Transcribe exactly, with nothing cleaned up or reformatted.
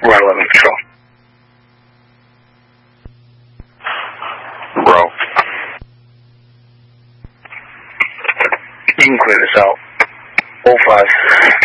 Route eleven Patrol. Bro. You can clear this out. oh five.